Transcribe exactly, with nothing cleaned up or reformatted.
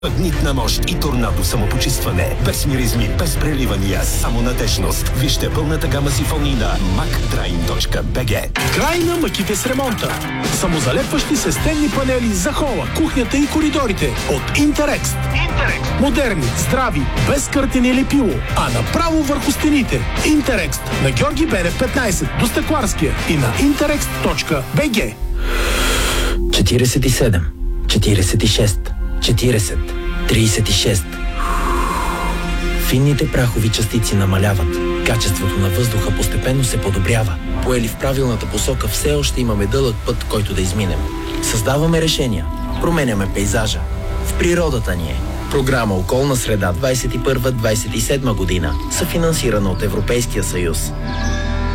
Магнитна мощ и торнадо самопочистване. Без миризми, без преливания, само надежност. Вижте пълната гама сифони на мак драйн точка би джи. Край на мъките с ремонта. Самозалепващи се стенни панели за хола, кухнята и коридорите от Интерекст. Интерекст. Модерни, здрави, без къртени лепило, а направо върху стените. Интерекст на Георги Бенев петнайсет до Стъкларския и на интерекст точка би джи. четирийсет и седем, четирийсет и шест, четирийсет, трийсет и шест. Финните прахови частици намаляват. Качеството на въздуха постепенно се подобрява. Поели в правилната посока, все още имаме дълъг път, който да изминем. Създаваме решения. Променяме пейзажа. В природата ни е. Програма Околна среда двайсет и първа - двайсет и седма година, съфинансирана от Европейския съюз.